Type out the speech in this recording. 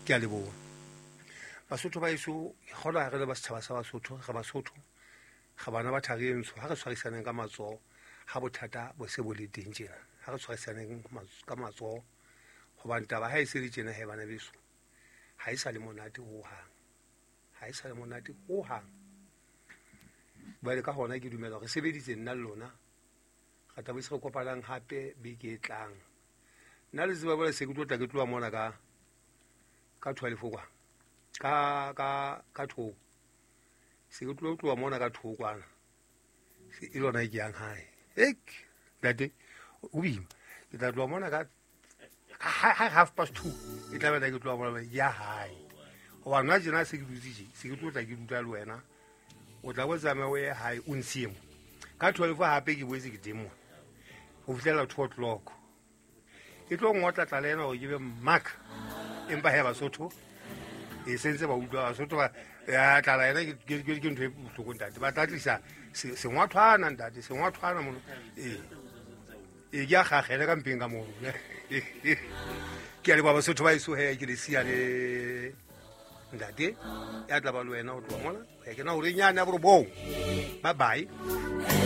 ke a leboha Basotho ba iso go la re ba setšhaba sa Basotho ga Basotho ga bana ba thagentsho ha re tshwarisaneng ka matsogo ha bothata bo se bo le teng tjena ha re tshwarisaneng ka matsogo go ba ntaba ha e se le tjena he bana beso ha e sa le monate ho hang ba le ka gona ke dumela re sebeditse nna le lona ga taba se go kopalang hape beke e tlang nna le tseba bole se ke tlotla ke tloa mona ka 12 kwa ka thoko se ke tloa mona ka thoko kwana e lona ke yang hae date o bima ke tla tloa mona ka 2:30 e tla bana ke tloa mona ya hae o ba nna jena se ke dutse se ke tlotla ke duta le wena o tla bo tsama we hae o nsiemo ka 12 hape ke boetse ke demo go fitlela 2 o'clock ke tlo ngotla tla lena go ke be mark empa he Basotho e sentse ba utlwa Basotho ba ya tla ena ke ntwe bohloko ntate ba tla tlisa sengwathwana ntate sengwathwana mono ke a gagela ka mpeng ka mono ke a le ba Basotho ba iso he ke le sia le ntate ya tla ba le wena o tloa mona ke na o re nyane ya borobong bye bye